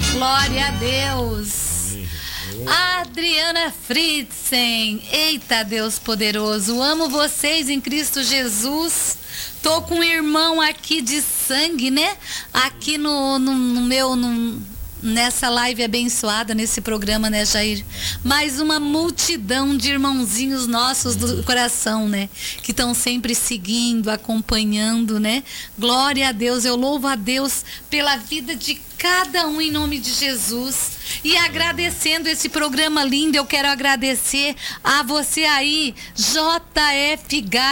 Glória a Deus. Adriana Fritzen, eita Deus poderoso, amo vocês em Cristo Jesus. Tô com um irmão aqui de sangue, né? Aqui nessa live abençoada, nesse programa, né, Jair? Mais uma multidão de irmãozinhos nossos do coração, né? Que estão sempre seguindo, acompanhando, né? Glória a Deus, eu louvo a Deus pela vida de cada um em nome de Jesus. E agradecendo esse programa lindo, eu quero agradecer a você aí, JF